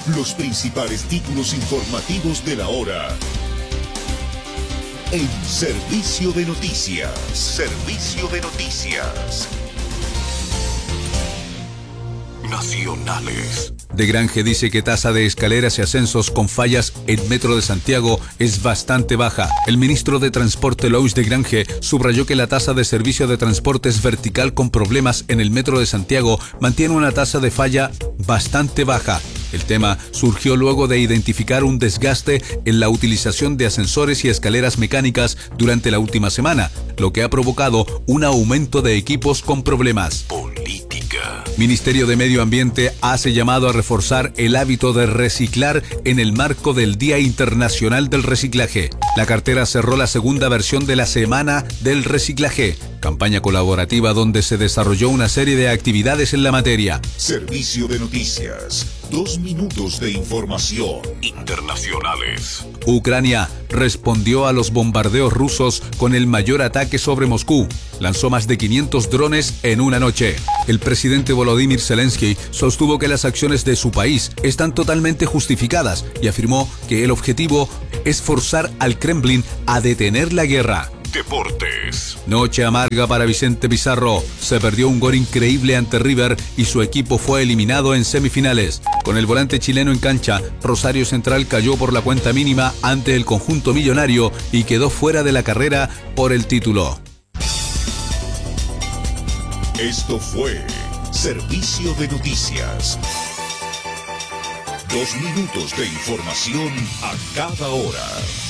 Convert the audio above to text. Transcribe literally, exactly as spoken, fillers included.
Los principales títulos informativos de la hora. En Servicio de Noticias. Servicio de Noticias. Nacionales. De Granje dice que tasa de escaleras y ascensos con fallas en Metro de Santiago es bastante baja. El ministro de Transporte Louis de Granje subrayó que la tasa de servicio de transportes vertical con problemas en el Metro de Santiago mantiene una tasa de falla bastante baja. El tema surgió luego de identificar un desgaste en la utilización de ascensores y escaleras mecánicas durante la última semana, lo que ha provocado un aumento de equipos con problemas. Política. Ministerio de Medio Ambiente hace llamado a reforzar el hábito de reciclar en el marco del Día Internacional del Reciclaje. La cartera cerró la segunda versión de la Semana del Reciclaje, campaña colaborativa donde se desarrolló una serie de actividades en la materia. Servicio de Noticias. Dos minutos de información. Internacionales. Ucrania respondió a los bombardeos rusos con el mayor ataque sobre Moscú. Lanzó más de quinientos drones en una noche. El presidente Volodymyr Zelensky sostuvo que las acciones de su país están totalmente justificadas y afirmó que el objetivo es forzar al Kremlin a detener la guerra. Deportes. Noche amarga para Vicente Pizarro. Se perdió un gol increíble ante River y su equipo fue eliminado en semifinales. Con el volante chileno en cancha, Rosario Central cayó por la cuenta mínima ante el conjunto millonario y quedó fuera de la carrera por el título. Esto fue Servicio de Noticias. Dos minutos de información a cada hora.